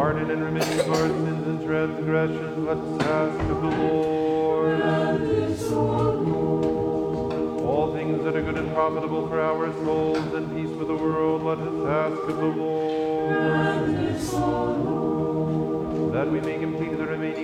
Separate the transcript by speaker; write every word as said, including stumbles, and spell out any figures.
Speaker 1: pardon and remission of our sins and transgressions, let us ask of the Lord. All things that are good and profitable for our souls and peace for the world, let us ask of the Lord. That we may complete the remaining